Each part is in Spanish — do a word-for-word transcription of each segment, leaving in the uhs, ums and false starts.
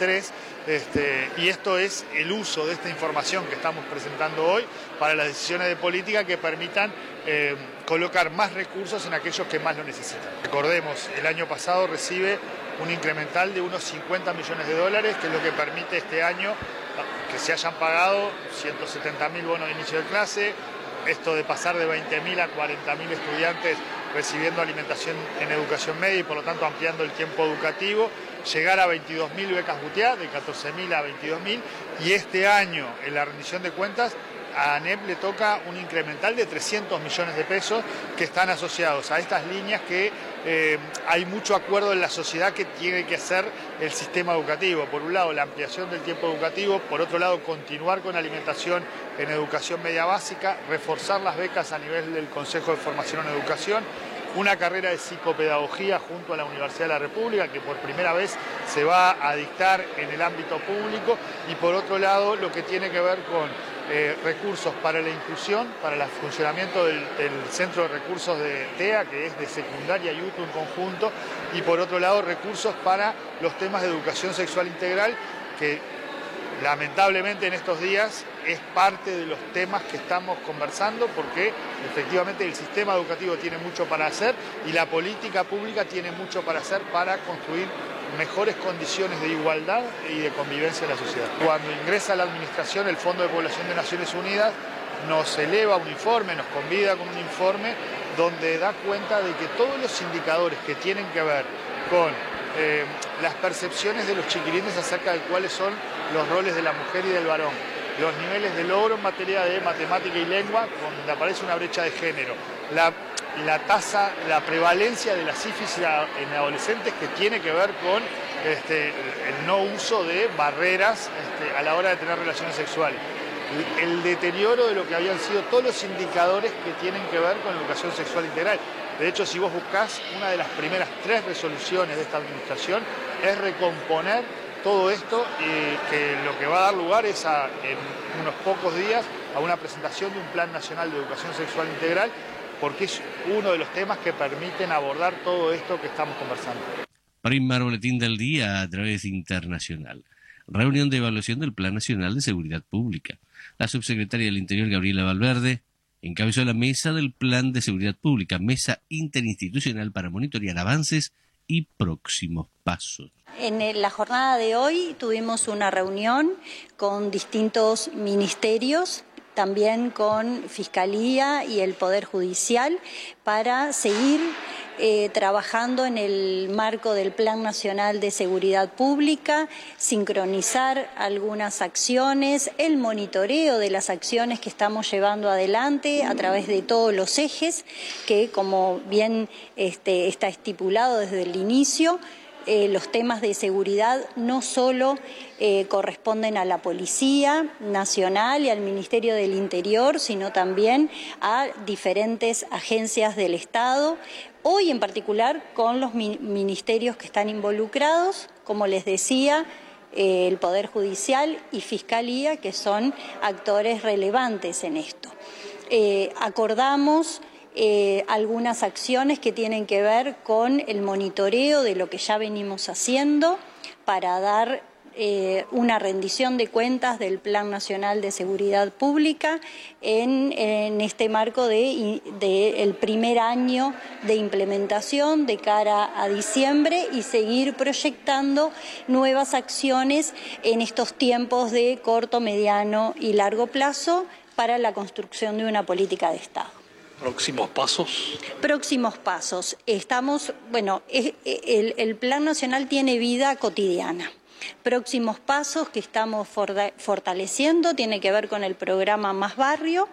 estrés, este, y esto es el uso de esta información que estamos presentando hoy para las decisiones de política que permitan eh, colocar más recursos en aquellos que más lo necesitan. Recordemos, el año pasado recibe un incremental de unos cincuenta millones de dólares, que es lo que permite este año que se hayan pagado ciento setenta mil bonos de inicio de clase, esto de pasar de veinte mil a cuarenta mil estudiantes recibiendo alimentación en educación media y por lo tanto ampliando el tiempo educativo, llegar a veintidós mil becas Gutiá, de catorce mil a veintidós mil, y este año en la rendición de cuentas a ANEP le toca un incremental de trescientos millones de pesos que están asociados a estas líneas que eh, hay mucho acuerdo en la sociedad que tiene que hacer el sistema educativo. Por un lado, la ampliación del tiempo educativo, por otro lado, continuar con alimentación en educación media básica, reforzar las becas a nivel del Consejo de Formación en Educación, una carrera de psicopedagogía junto a la Universidad de la República que por primera vez se va a dictar en el ámbito público, y por otro lado lo que tiene que ver con eh, recursos para la inclusión, para el funcionamiento del, del Centro de Recursos de T E A, que es de secundaria y U T U en conjunto, y por otro lado recursos para los temas de educación sexual integral, que lamentablemente en estos días es parte de los temas que estamos conversando, porque efectivamente el sistema educativo tiene mucho para hacer y la política pública tiene mucho para hacer para construir mejores condiciones de igualdad y de convivencia en la sociedad. Cuando ingresa a la administración el Fondo de Población de Naciones Unidas, nos eleva un informe, nos convida con un informe donde da cuenta de que todos los indicadores que tienen que ver con eh, las percepciones de los chiquilines acerca de cuáles son los roles de la mujer y del varón, los niveles de logro en materia de matemática y lengua, donde aparece una brecha de género, la, la tasa, la prevalencia de la sífilis en adolescentes, que tiene que ver con este, el no uso de barreras este, a la hora de tener relaciones sexuales, el, el deterioro de lo que habían sido todos los indicadores que tienen que ver con la educación sexual integral. De hecho, si vos buscás, una de las primeras tres resoluciones de esta administración es recomponer todo esto, y que lo que va a dar lugar es a, en unos pocos días, a una presentación de un Plan Nacional de Educación Sexual Integral, porque es uno de los temas que permiten abordar todo esto que estamos conversando. Primer boletín del día a través internacional. Reunión de evaluación del Plan Nacional de Seguridad Pública. La subsecretaria del Interior, Gabriela Valverde, encabezó la mesa del Plan de Seguridad Pública, mesa interinstitucional para monitorear avances y próximos pasos. En la jornada de hoy tuvimos una reunión con distintos ministerios, también con Fiscalía y el Poder Judicial, para seguir eh, trabajando en el marco del Plan Nacional de Seguridad Pública, sincronizar algunas acciones, el monitoreo de las acciones que estamos llevando adelante a través de todos los ejes, que como bien este, está estipulado desde el inicio, Eh, los temas de seguridad no solo eh, corresponden a la Policía Nacional y al Ministerio del Interior, sino también a diferentes agencias del Estado, hoy en particular con los mi- ministerios que están involucrados, como les decía, eh, el Poder Judicial y Fiscalía, que son actores relevantes en esto. Eh, acordamos Eh, algunas acciones que tienen que ver con el monitoreo de lo que ya venimos haciendo para dar eh, una rendición de cuentas del Plan Nacional de Seguridad Pública en, en este marco de, de el primer año de implementación de cara a diciembre, y seguir proyectando nuevas acciones en estos tiempos de corto, mediano y largo plazo para la construcción de una política de Estado. ¿Próximos pasos? Próximos pasos. Estamos, bueno, el, el Plan Nacional tiene vida cotidiana. Próximos pasos que estamos fortaleciendo tiene que ver con el programa Más Barrio,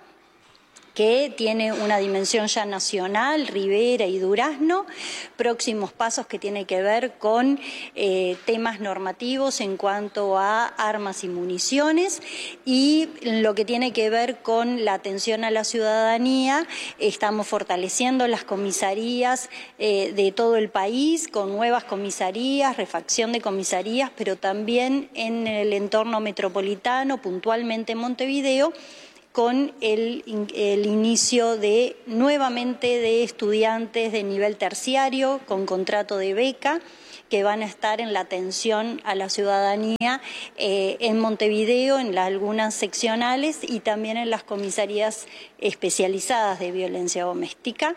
que tiene una dimensión ya nacional, Rivera y Durazno. Próximos pasos que tiene que ver con eh, temas normativos en cuanto a armas y municiones, y lo que tiene que ver con la atención a la ciudadanía. Estamos fortaleciendo las comisarías eh, de todo el país con nuevas comisarías, refacción de comisarías, pero también en el entorno metropolitano, puntualmente en Montevideo, con el, el inicio de nuevamente de estudiantes de nivel terciario con contrato de beca, que van a estar en la atención a la ciudadanía eh, en Montevideo, en las algunas seccionales y también en las comisarías especializadas de violencia doméstica.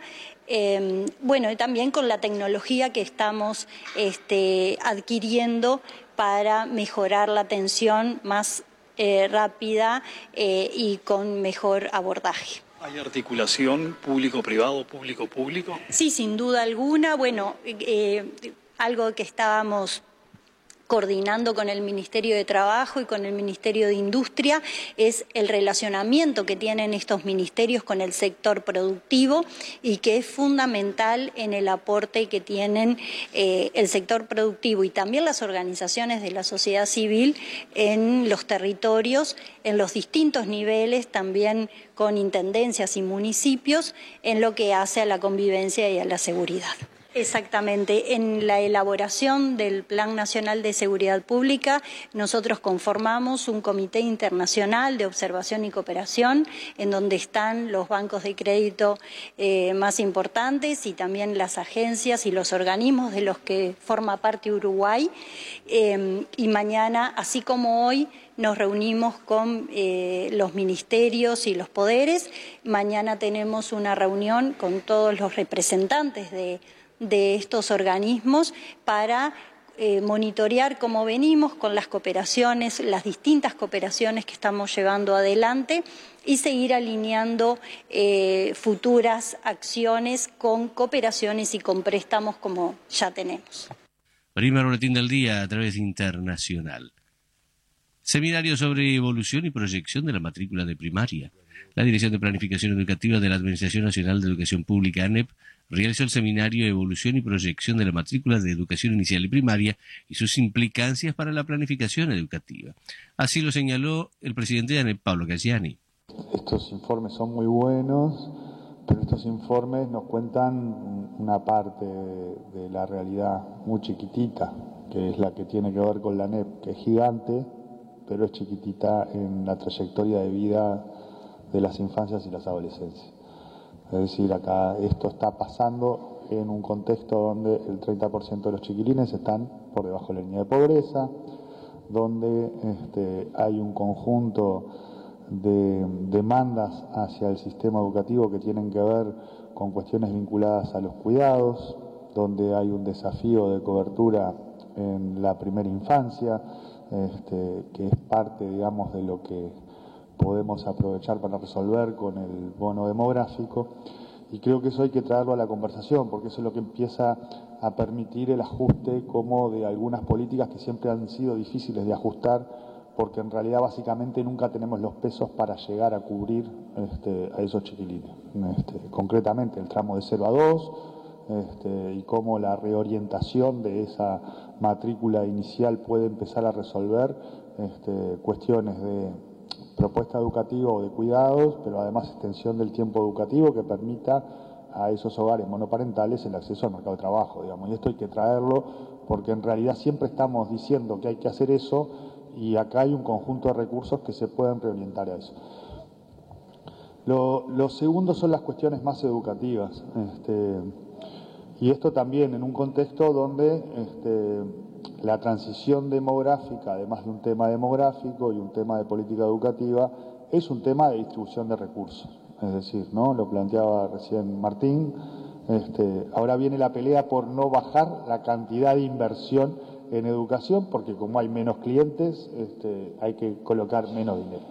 Eh, bueno, y también con la tecnología que estamos este, adquiriendo para mejorar la atención más eh, rápida eh, y con mejor abordaje. ¿Hay articulación público-privado, público-público? Sí, sin duda alguna. Bueno, eh, algo que estábamos coordinando con el Ministerio de Trabajo y con el Ministerio de Industria es el relacionamiento que tienen estos ministerios con el sector productivo y que es fundamental en el aporte que tienen eh, el sector productivo y también las organizaciones de la sociedad civil en los territorios, en los distintos niveles, también con intendencias y municipios, en lo que hace a la convivencia y a la seguridad. Exactamente. En la elaboración del Plan Nacional de Seguridad Pública, nosotros conformamos un comité internacional de observación y cooperación, en donde están los bancos de crédito eh, más importantes y también las agencias y los organismos de los que forma parte Uruguay. Eh, y mañana, así como hoy, nos reunimos con eh, los ministerios y los poderes. Mañana tenemos una reunión con todos los representantes de de estos organismos para eh, monitorear cómo venimos con las cooperaciones, las distintas cooperaciones que estamos llevando adelante y seguir alineando eh, futuras acciones con cooperaciones y con préstamos como ya tenemos. Primer boletín del día a través internacional. Seminario sobre evolución y proyección de la matrícula de primaria. La Dirección de Planificación Educativa de la Administración Nacional de Educación Pública, ANEP, realizó el seminario Evolución y Proyección de la Matrícula de Educación Inicial y Primaria y sus implicancias para la planificación educativa. Así lo señaló el presidente de ANEP, Pablo Caggiani. Estos informes son muy buenos, pero estos informes nos cuentan una parte de la realidad muy chiquitita, que es la que tiene que ver con la ANEP, que es gigante, pero es chiquitita en la trayectoria de vida de las infancias y las adolescencias. Es decir, acá esto está pasando en un contexto donde el treinta por ciento de los chiquilines están por debajo de la línea de pobreza, donde este, hay un conjunto de demandas hacia el sistema educativo que tienen que ver con cuestiones vinculadas a los cuidados, donde hay un desafío de cobertura en la primera infancia, este, que es parte, digamos, de lo que podemos aprovechar para resolver con el bono demográfico, y creo que eso hay que traerlo a la conversación, porque eso es lo que empieza a permitir el ajuste como de algunas políticas que siempre han sido difíciles de ajustar, porque en realidad básicamente nunca tenemos los pesos para llegar a cubrir este, a esos chiquilines. Este, concretamente el tramo de cero a dos, este, y cómo la reorientación de esa matrícula inicial puede empezar a resolver este, cuestiones de propuesta educativa o de cuidados, pero además extensión del tiempo educativo que permita a esos hogares monoparentales el acceso al mercado de trabajo, digamos. Y esto hay que traerlo porque en realidad siempre estamos diciendo que hay que hacer eso y acá hay un conjunto de recursos que se pueden reorientar a eso. Lo, lo segundo son las cuestiones más educativas. Este, y esto también en un contexto donde este, la transición demográfica, además de un tema demográfico y un tema de política educativa, es un tema de distribución de recursos. Es decir, ¿no? Lo planteaba recién Martín, este, ahora viene la pelea por no bajar la cantidad de inversión en educación, porque como hay menos clientes, este, hay que colocar menos dinero.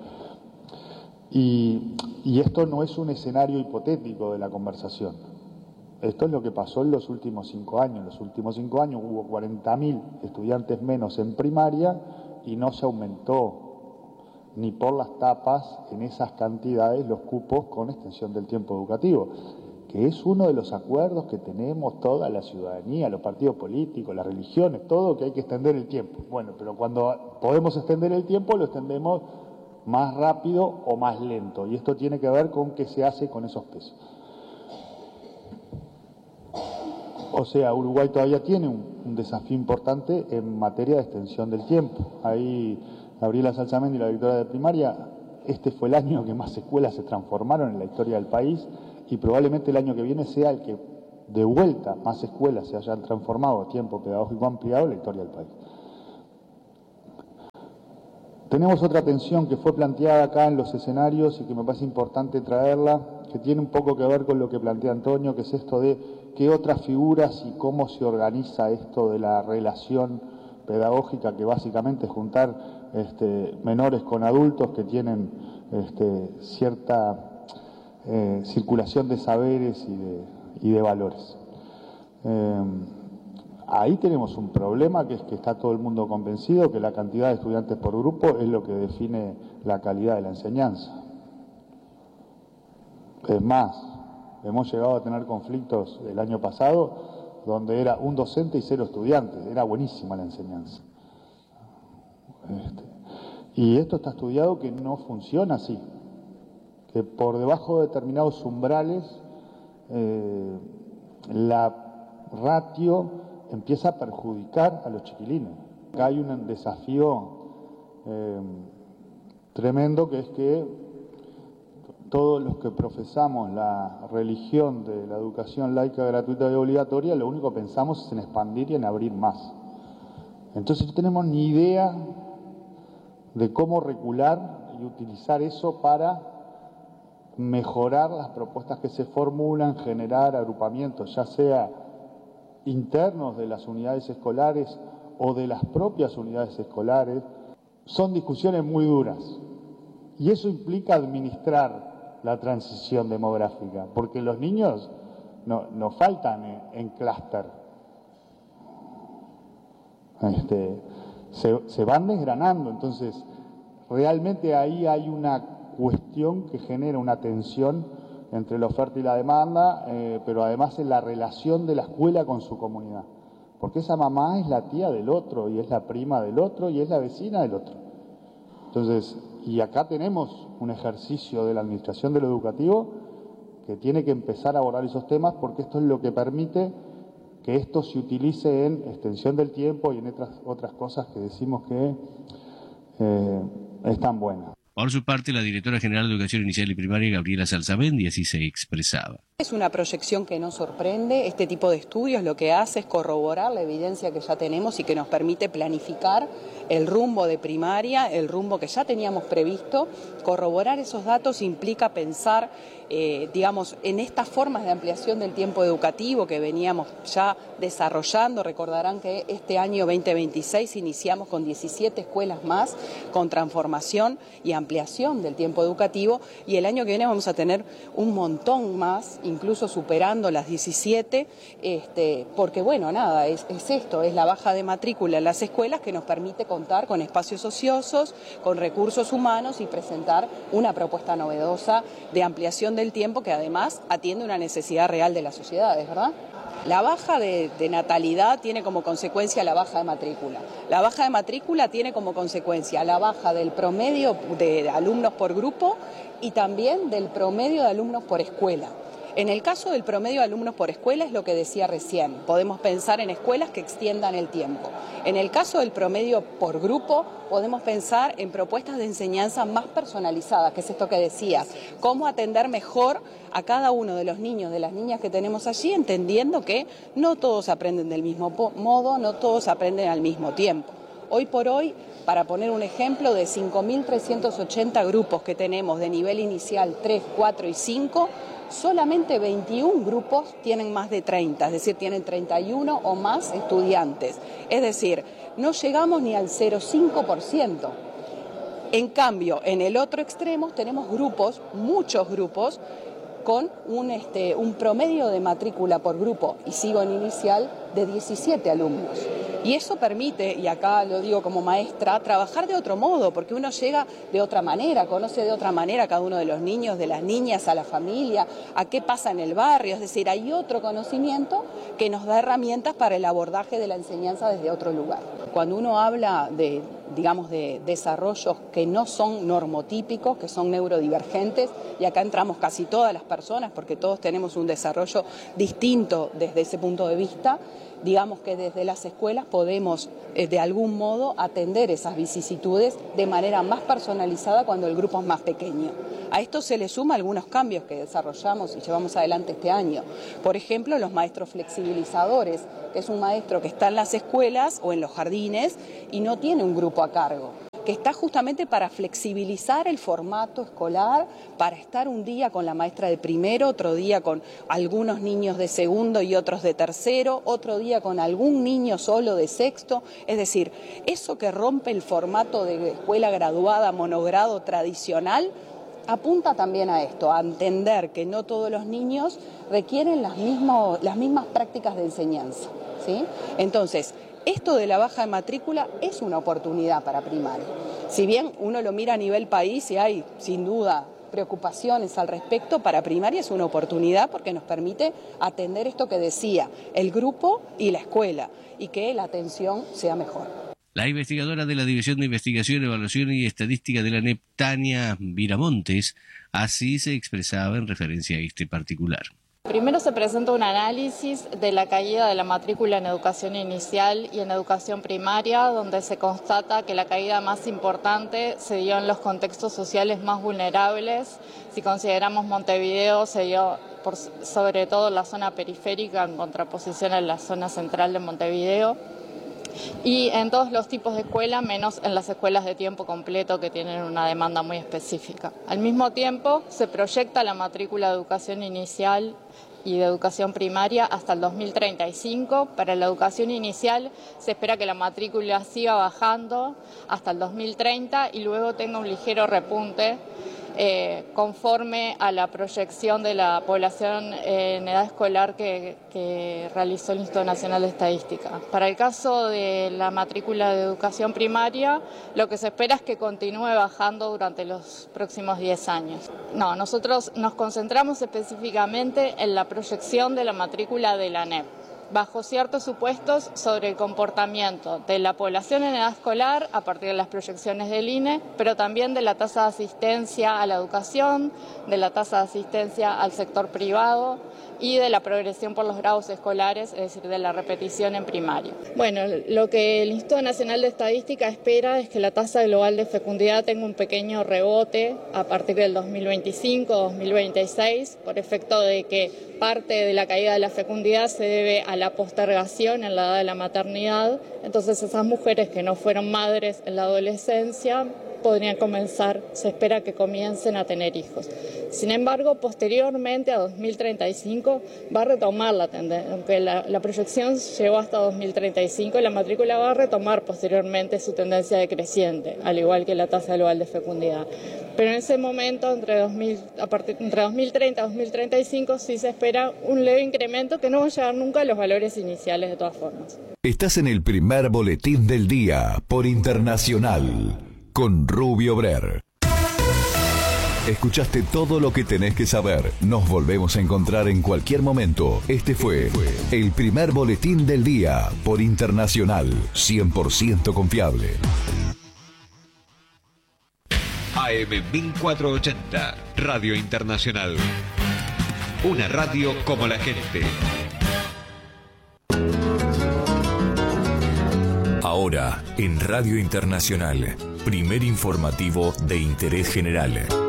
Y, y esto no es un escenario hipotético de la conversación. Esto es lo que pasó en los últimos cinco años. En los últimos cinco años hubo cuarenta mil estudiantes menos en primaria y no se aumentó ni por las tapas en esas cantidades los cupos con extensión del tiempo educativo, que es uno de los acuerdos que tenemos toda la ciudadanía, los partidos políticos, las religiones, todo, que hay que extender el tiempo. Bueno, pero cuando podemos extender el tiempo lo extendemos más rápido o más lento, y esto tiene que ver con qué se hace con esos pesos. O sea, Uruguay todavía tiene un, un desafío importante en materia de extensión del tiempo. Ahí Gabriela Salzamendi, la directora de primaria, este fue el año que más escuelas se transformaron en la historia del país y probablemente el año que viene sea el que de vuelta más escuelas se hayan transformado a tiempo pedagógico ampliado en la historia del país. Tenemos otra tensión que fue planteada acá en los escenarios y que me parece importante traerla, que tiene un poco que ver con lo que plantea Antonio, que es esto de qué otras figuras y cómo se organiza esto de la relación pedagógica, que básicamente es juntar este, menores con adultos que tienen este, cierta eh, circulación de saberes y de, y de valores. Eh, Ahí tenemos un problema, que es que está todo el mundo convencido que la cantidad de estudiantes por grupo es lo que define la calidad de la enseñanza. Es más, hemos llegado a tener conflictos el año pasado donde era un docente y cero estudiantes, era buenísima la enseñanza. Este, y esto está estudiado que no funciona así, que por debajo de determinados umbrales eh, la ratio empieza a perjudicar a los chiquilines. Acá hay un desafío eh, tremendo, que es que todos los que profesamos la religión de la educación laica, gratuita y obligatoria, lo único que pensamos es en expandir y en abrir más. Entonces no tenemos ni idea de cómo regular y utilizar eso para mejorar las propuestas que se formulan, generar agrupamientos, ya sea internos de las unidades escolares o de las propias unidades escolares. Son discusiones muy duras y eso implica administrar la transición demográfica, porque los niños no, no faltan en, en clúster, este, se, se van desgranando. Entonces realmente ahí hay una cuestión que genera una tensión entre la oferta y la demanda, eh, pero además en la relación de la escuela con su comunidad. Porque esa mamá es la tía del otro, y es la prima del otro, y es la vecina del otro. Entonces, y acá tenemos un ejercicio de la administración de lo educativo que tiene que empezar a abordar esos temas, porque esto es lo que permite que esto se utilice en extensión del tiempo y en otras, otras cosas que decimos que eh, están buenas. Por su parte, la directora general de Educación Inicial y Primaria, Gabriela Salsamendi, así se expresaba. Es una proyección que nos sorprende. Este tipo de estudios lo que hace es corroborar la evidencia que ya tenemos y que nos permite planificar el rumbo de primaria, el rumbo que ya teníamos previsto. Corroborar esos datos implica pensar, eh, digamos, en estas formas de ampliación del tiempo educativo que veníamos ya desarrollando. Recordarán que este año veinte veintiséis iniciamos con diecisiete escuelas más, con transformación y ampliación del tiempo educativo, y el año que viene vamos a tener un montón más, incluso superando las diecisiete, este, porque bueno, nada, es, es esto, es la baja de matrícula en las escuelas que nos permite contar con espacios ociosos, con recursos humanos y presentar una propuesta novedosa de ampliación del tiempo que además atiende una necesidad real de las sociedades, ¿verdad? La baja de, de natalidad tiene como consecuencia la baja de matrícula. La baja de matrícula tiene como consecuencia la baja del promedio de alumnos por grupo y también del promedio de alumnos por escuela. En el caso del promedio de alumnos por escuela es lo que decía recién, podemos pensar en escuelas que extiendan el tiempo. En el caso del promedio por grupo podemos pensar en propuestas de enseñanza más personalizadas, que es esto que decías, cómo atender mejor a cada uno de los niños, de las niñas que tenemos allí, entendiendo que no todos aprenden del mismo modo, no todos aprenden al mismo tiempo. Hoy por hoy, para poner un ejemplo, de cinco mil trescientos ochenta grupos que tenemos de nivel inicial tres, cuatro y cinco, solamente veintiún grupos tienen más de treinta, es decir, tienen treinta y uno o más estudiantes. Es decir, no llegamos ni al cero coma cinco por ciento. En cambio, en el otro extremo tenemos grupos, muchos grupos, con un, este, un promedio de matrícula por grupo, y sigo en inicial, de diecisiete alumnos. Y eso permite, y acá lo digo como maestra, trabajar de otro modo, porque uno llega de otra manera, conoce de otra manera a cada uno de los niños, de las niñas, a la familia, a qué pasa en el barrio. Es decir, hay otro conocimiento que nos da herramientas para el abordaje de la enseñanza desde otro lugar. Cuando uno habla de, digamos, de desarrollos que no son normotípicos, que son neurodivergentes, y acá entramos casi todas las personas, porque todos tenemos un desarrollo distinto desde ese punto de vista, digamos que desde las escuelas podemos eh, de algún modo atender esas vicisitudes de manera más personalizada cuando el grupo es más pequeño. A esto se le suma algunos cambios que desarrollamos y llevamos adelante este año. Por ejemplo, los maestros flexibilizadores, que es un maestro que está en las escuelas o en los jardines y no tiene un grupo a cargo, que está justamente para flexibilizar el formato escolar, para estar un día con la maestra de primero, otro día con algunos niños de segundo y otros de tercero, otro día con algún niño solo de sexto. Es decir, eso que rompe el formato de escuela graduada, monogrado tradicional, apunta también a esto, a entender que no todos los niños requieren las, mismo, las mismas prácticas de enseñanza, ¿sí? Entonces, esto de la baja de matrícula es una oportunidad para primaria. Si bien uno lo mira a nivel país y hay, sin duda, preocupaciones al respecto, para primaria es una oportunidad porque nos permite atender esto que decía, el grupo y la escuela, y que la atención sea mejor. La investigadora de la División de Investigación, Evaluación y Estadística de la ANEP, Tania Viramontes, así se expresaba en referencia a este particular. Primero se presenta un análisis de la caída de la matrícula en educación inicial y en educación primaria, donde se constata que la caída más importante se dio en los contextos sociales más vulnerables. Si consideramos Montevideo, se dio por, sobre todo en la zona periférica, en contraposición a la zona central de Montevideo. Y en todos los tipos de escuela, menos en las escuelas de tiempo completo que tienen una demanda muy específica. Al mismo tiempo, se proyecta la matrícula de educación inicial y de educación primaria hasta el dos mil treinta y cinco. Para la educación inicial se espera que la matrícula siga bajando hasta el dos mil treinta y luego tenga un ligero repunte eh, conforme a la proyección de la población eh, en edad escolar que, que realizó el Instituto Nacional de Estadística. Para el caso de la matrícula de educación primaria, lo que se espera es que continúe bajando durante los próximos diez años. No, nosotros nos concentramos específicamente en la proyección de la matrícula de la ANEP, bajo ciertos supuestos sobre el comportamiento de la población en edad escolar a partir de las proyecciones del I N E, pero también de la tasa de asistencia a la educación, de la tasa de asistencia al sector privado y de la progresión por los grados escolares, es decir, de la repetición en primaria. Bueno, lo que el Instituto Nacional de Estadística espera es que la tasa global de fecundidad tenga un pequeño rebote a partir del dos mil veinticinco dos mil veintiséis, por efecto de que parte de la caída de la fecundidad se debe a la postergación en la edad de la maternidad. Entonces, esas mujeres que no fueron madres en la adolescencia podrían comenzar, se espera que comiencen a tener hijos. Sin embargo, posteriormente a dos mil treinta y cinco va a retomar la tendencia, aunque la, la proyección llegó hasta dos mil treinta y cinco, la matrícula va a retomar posteriormente su tendencia decreciente, al igual que la tasa global de fecundidad. Pero en ese momento, entre, dos mil, a partir, entre dos mil treinta y dos mil treinta y cinco, sí se espera un leve incremento que no va a llegar nunca a los valores iniciales de todas formas. Estás en el primer boletín del día por Internacional con Rubio Brer. Escuchaste todo lo que tenés que saber. Nos volvemos a encontrar en cualquier momento. Este fue el primer boletín del día por Internacional, cien por ciento confiable. A M mil cuatrocientos ochenta, Radio Internacional. Una radio como la gente. Ahora, en Radio Internacional, primer informativo de interés general.